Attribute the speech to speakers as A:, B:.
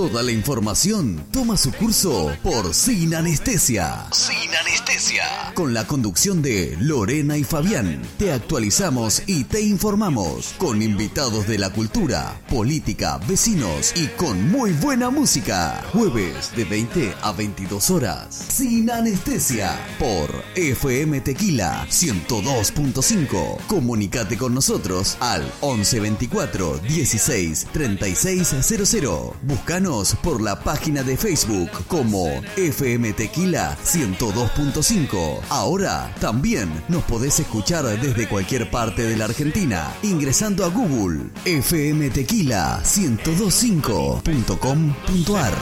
A: Toda la información toma su curso por Sin Anestesia. Sin Anestesia. Con la conducción de Lorena y Fabián, te actualizamos y te informamos con invitados de la cultura, política, vecinos y con muy buena música. Jueves de 20 a 22 horas. Sin Anestesia por FM Tequila 102.5. Comunicate con nosotros al 11 24 16 36 00. Búscanos por la página de Facebook como FM Tequila 102.5. Ahora también nos podés escuchar desde cualquier parte de la Argentina ingresando a Google fmtequila1025.com.ar.